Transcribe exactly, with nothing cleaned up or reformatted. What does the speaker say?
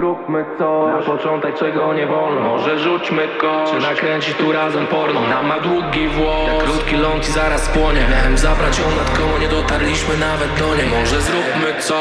zróbmy coś. Na początek czego nie wolno, może rzućmy kość. Czy nakręcić tu razem porno, nam ma długi włos. Jak krótki ląd i zaraz płonie. Miałem zabrać ją nad koło, nie dotarliśmy nawet do niej. Może zróbmy coś.